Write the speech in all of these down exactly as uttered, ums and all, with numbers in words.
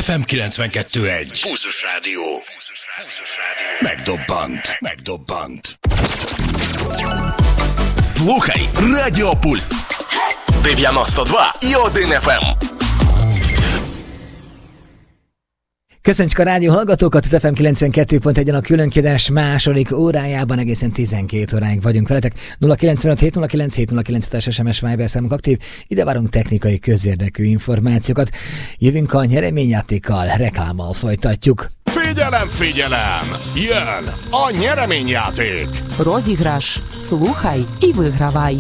ef em kilencvenkettő egy. Pulzus Rádió. Megdobbant. Megdobbant. Слухай Радіо Пульс. дев'яносто два і один еф ем. Köszönjük a rádió hallgatókat, az ef em kilencvenkettő pont egyen a különkiadás második órájában egészen tizenkét óráig vagyunk veletek. nulla kilencvenöt hét nulla kilenc hét nulla kilenc es em es Viber számunk aktív, ide várunk technikai közérdekű információkat. Jövünk a nyereményjátékkal, reklámmal folytatjuk. Figyelem, figyelem! Jön a nyereményjáték! Розіграш. Слухай і вигравай.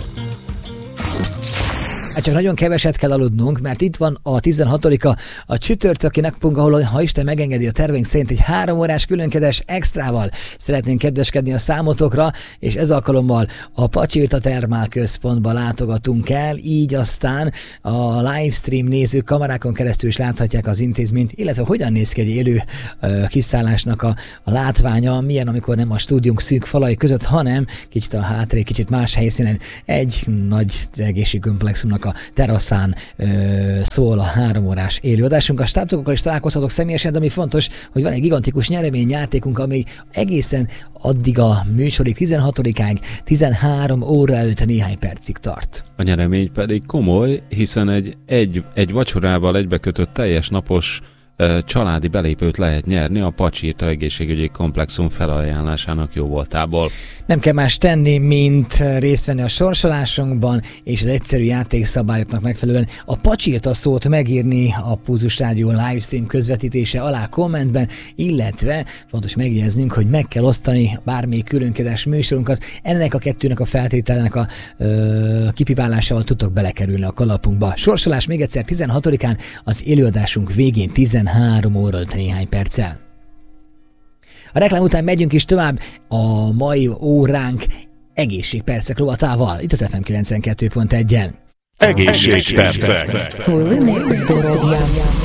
Hát csak nagyon keveset kell aludnunk, mert itt van a tizenhatodika a csütörtöki napunk, ahol, ha Isten megengedi, a terveink szerint egy három órás különkedés extrával szeretnénk kedveskedni a számotokra, és ez alkalommal a Pacsirta Termál Központba látogatunk el, így aztán a livestream nézők kamerákon keresztül is láthatják az intézményt, illetve hogyan néz ki egy élő uh, kiszállásnak a, a látványa, milyen, amikor nem a stúdiónk szűk falai között, hanem kicsit a hátrébb, kicsit más helyszínen egy nagy egészségkomplexumnak a teraszán ö, szól a három órás élőadásunk. A stábtagokkal is találkozhatok személyesen, de ami fontos, hogy van egy gigantikus nyereményjátékunk, ami egészen addig a műsorig tizenhatodikáig tizenhárom óra előtt néhány percig tart. A nyeremény pedig komoly, hiszen egy, egy, egy vacsorával egybekötött teljes napos családi belépőt lehet nyerni a Pacsirta Egészségügyi Komplexum felajánlásának jóvoltából. Nem kell más tenni, mint részt venni a sorsolásunkban, és az egyszerű játékszabályoknak megfelelően a Pacsirta szót megírni a Pulzus Rádió livestream közvetítése alá kommentben, illetve fontos megjegyeznünk, hogy meg kell osztani bármelyik különkedés műsorunkat. Ennek a kettőnek a feltételnek a ö, kipipálásával tudtok belekerülni a kalapunkba. Sorsolás még egyszer tizenhatodikán az élőadásunk végén tizenhárom óra néhány perccel. A reklám után megyünk is tovább a mai óránk egészségpercek rovatával, itt az ef em kilencvenkettő pont egyen. Egészségpercek. Хвилини здоров'я.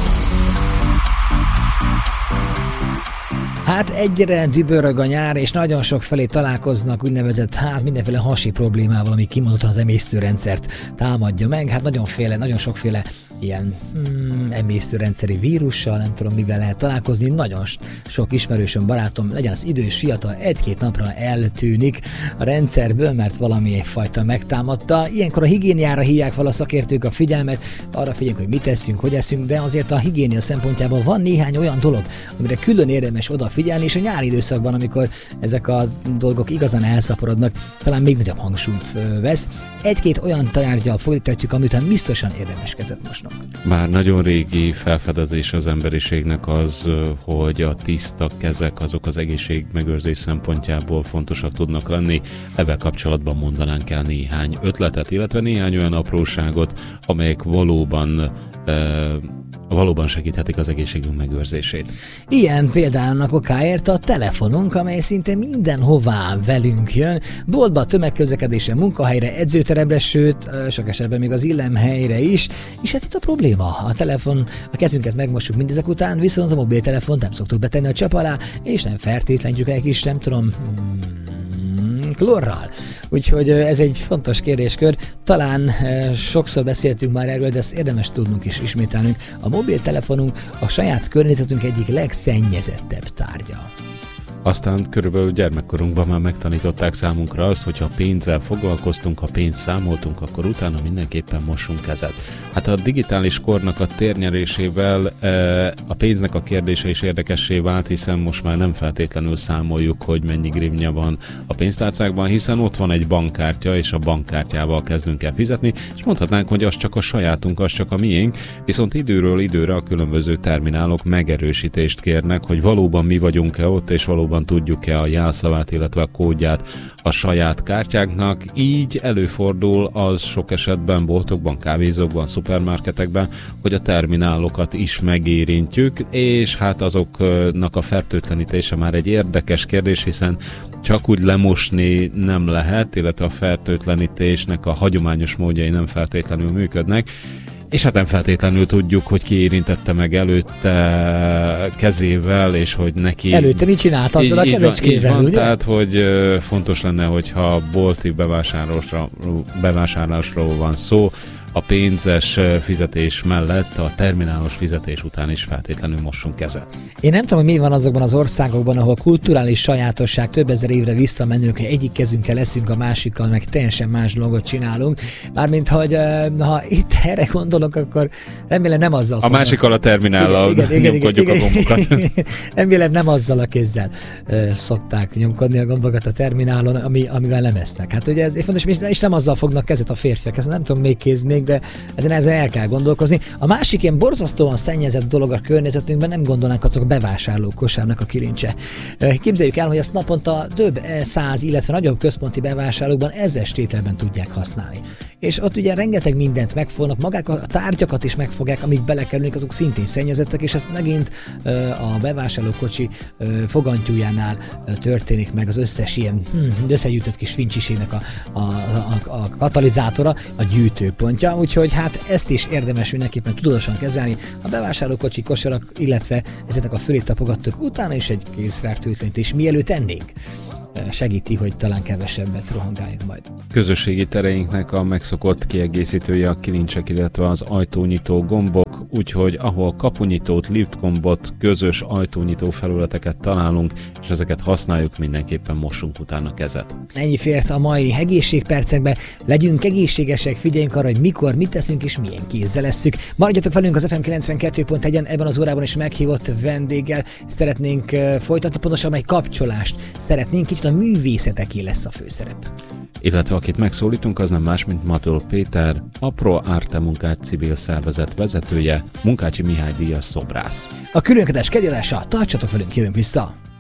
Hát egyre dübörög a nyár, és nagyon sok felé találkoznak úgynevezett, hát mindenféle hasi problémával, ami kimondottan az emésztőrendszert támadja meg. Hát nagyonféle, nagyon sokféle ilyen hmm, emésztőrendszeri vírussal, nem tudom mivel lehet találkozni. Nagyon sok ismerősöm, barátom, legyen az idős, fiatal, egy-két napra eltűnik a rendszerből, mert valami fajta megtámadta. Ilyenkor a higiéniára hívják fel a szakértők a figyelmet, arra figyeljünk, hogy mit teszünk, hogy eszünk, de azért a higiénia szempontjából van néhány olyan dolog, amire külön érdemes odafigyelni, és a nyári időszakban, amikor ezek a dolgok igazán elszaporodnak, talán még nagyobb hangsúlyt vesz. Egy-két olyan tárgyal folytatjuk, amit biztosan érdemes kezet mosnunk. Bár nagyon régi felfedezés az emberiségnek az, hogy a tiszta kezek azok az egészségmegőrzés szempontjából fontosak tudnak lenni. Ebben kapcsolatban mondanánk el néhány ötletet, illetve néhány olyan apróságot, amelyek valóban e, valóban segíthetik az egészségünk megőrzését. Ilyen például okáért a telefonunk, amely szinte mindenhová velünk jön, boltba, tömegközlekedésre, munkahelyre, edzőteremre, sőt, sok esetben még az illemhelyre is, és hát itt a probléma. A telefon, a kezünket megmossuk mindezek után, viszont a mobiltelefont nem szoktuk betenni a csap alá, és nem fertőtlenítjük egy kis, nem tudom, hmm, klorral. Úgyhogy ez egy fontos kérdéskör. Talán e, sokszor beszéltünk már erről, de ezt érdemes tudnunk és ismételnünk. A mobiltelefonunk a saját környezetünk egyik legszennyezettebb tárgya. Aztán körülbelül gyermekkorunkban már megtanították számunkra azt, hogy ha pénzzel foglalkoztunk, ha pénzt számoltunk, akkor utána mindenképpen mossunk kezet. Hát a digitális kornak a térnyerésével a pénznek a kérdése is érdekessé vált, hiszen most már nem feltétlenül számoljuk, hogy mennyi grimnya van a pénztárcákban, hiszen ott van egy bankkártya, és a bankkártyával kezdünk el fizetni, és mondhatnánk, hogy az csak a sajátunk, az csak a miénk, viszont időről időre a különböző terminálok megerősítést kérnek, hogy valóban mi vagyunk-e ott, és valóban tudjuk-e a jelszavát, illetve a kódját a saját kártyáknak. Így előfordul az sok esetben boltokban, kávézókban, szupermarketekben, hogy a terminálokat is megérintjük, és hát azoknak a fertőtlenítése már egy érdekes kérdés, hiszen csak úgy lemosni nem lehet, illetve a fertőtlenítésnek a hagyományos módjai nem feltétlenül működnek, és hát nem feltétlenül tudjuk, hogy ki érintette meg előtte kezével, és hogy neki... Előtte mit csinált azzal a kezecskével, van, ugye? Tehát, hogy fontos lenne, hogyha bolti bevásárlásra, bevásárlásról van szó, a pénzes fizetés mellett a terminálos fizetés után is feltétlenül mossunk kezet. Én nem tudom, hogy mi van azokban az országokban, ahol kulturális sajátosság több ezer évre visszamenők, hogy egyik kezünkkel leszünk, a másikkal meg teljesen más dolgot csinálunk. Mármint, hogy ha itt erre gondolok, akkor remélem nem azzal A másikkal a terminállal nyomkodjuk a gombokat. Remélem nem azzal a kézzel uh, szokták nyomkodni a gombokat a terminálon, ami, amivel lemeztek. Hát ugye ez fontos, és nem azzal fognak kezet a férfiak, ezt nem tudom még kéz még, de ezen, ezen el kell gondolkozni. A másik ilyen borzasztóan szennyezett dolog a környezetünkben, nem gondolnánk azok a bevásárló kosárnak a kilincse. Képzeljük el, hogy ezt naponta több száz, illetve nagyobb központi bevásárlókban ezres tételben tudják használni. És ott ugye rengeteg mindent megfognak, magák a tárgyakat is megfogják, amik belekerülnek, azok szintén szennyezettek, és ezt megint a bevásárlókocsi fogantyújánál történik meg az összes ilyen hm, összegyűjtött kis fincsiségnek a, a, a, a katalizátora, a gyűjtőpontja, úgyhogy hát ezt is érdemes mindenképpen tudatosan kezelni. A bevásárlókocsi kosarak, illetve ezeknek a fölé tapogattuk, utána is egy kézfertőtlenít, és mielőtt ennénk, segíti, hogy talán kevesebbet rohangáljunk majd. Közösségi tereinknek a megszokott kiegészítője a kilincsek, illetve az ajtónyitó gombok, úgyhogy ahol kapunyitót, liftgombot, közös ajtónyitó felületeket találunk, és ezeket használjuk, mindenképpen mossunk utána kezet. Ennyi fért a mai egészségpercekbe. Legyünk egészségesek, figyeljünk arra, hogy mikor, mit teszünk és milyen kézzel esszük. Maradjatok velünk az ef em kilencvenkettő pont egyen, ebben az órában is meghívott vendéggel szeretnénk folytatni, pontosan egy kapcsolást szeretnénk, kicsit a művészeteké lesz a főszerep. Illetve akit megszólítunk, az nem más, mint Matol Péter, a Pro Arte Munkát civil szervezet vezetője, Munkácsi Mihály díjas szobrász. A különleges kedjelással tartsatok velünk, jövünk vissza!